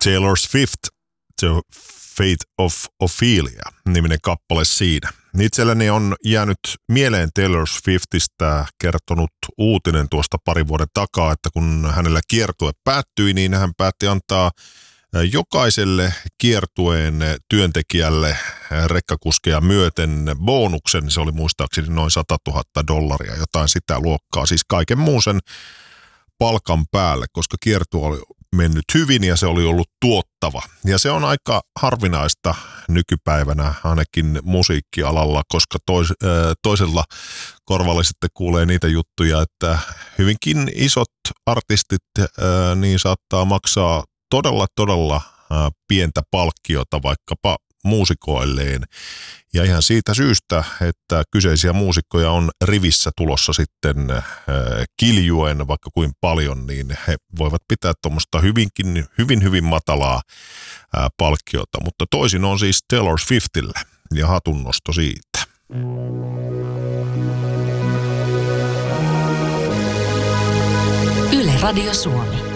Taylor Swift, The Fate of Ophelia, niminen kappale siinä. Itselläni on jäänyt mieleen Taylor Swiftistä kertonut uutinen tuosta parin vuoden takaa, että kun hänellä kiertue päättyi, niin hän päätti antaa jokaiselle kiertueen työntekijälle rekkakuskeja myöten bonuksen. Se oli muistaakseni noin $100,000, jotain sitä luokkaa, siis kaiken muun sen palkan päälle, koska kiertue oli mennyt hyvin ja se oli ollut tuottava. Ja se on aika harvinaista nykypäivänä ainakin musiikkialalla, koska toisella korvalla sitten kuulee niitä juttuja, että hyvinkin isot artistit niin saattaa maksaa todella pientä palkkiota vaikkapa muusikoilleen. Ja ihan siitä syystä, että kyseisiä muusikkoja on rivissä tulossa sitten kiljuen vaikka kuin paljon, niin he voivat pitää tuommoista hyvin matalaa palkkiota. Mutta toisin on siis Taylor Swiftillä ja hatunnosto siitä. Yle Radio Suomi.